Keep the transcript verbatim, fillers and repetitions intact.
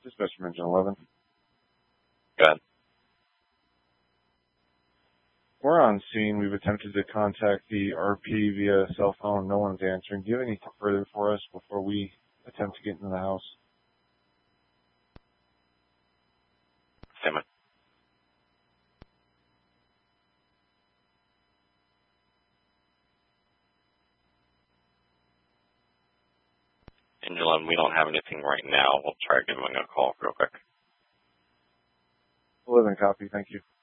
Dispatch from Engine eleven. Go ahead. We're on scene. We've attempted to contact the R P via cell phone. No one's answering. Do you have anything further for us before we attempt to get into the house? Same. Engine eleven, we don't have anything right now. We'll try giving a call real quick. eleven copy. Thank you.